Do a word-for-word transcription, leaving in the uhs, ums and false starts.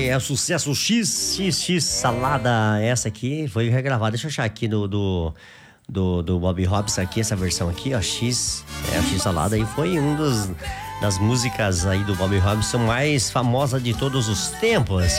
é o sucesso X, X, X Salada. Essa aqui foi regravada. Deixa eu achar aqui do, do, do, do Bob Robson aqui, essa versão aqui, ó. X, é, X Salada. E foi um dos, das músicas aí do Bob Robson mais famosa de todos os tempos.